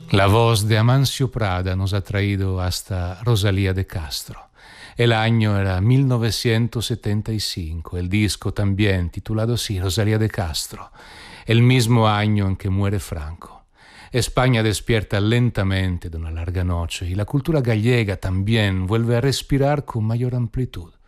La voz de Amancio Prada nos ha traído hasta Rosalía de Castro. El año era 1975, el disco también titulado así, Rosalía de Castro, el mismo año en que muere Franco. España despierta lentamente de una larga noche y la cultura gallega también vuelve a respirar con mayor amplitud.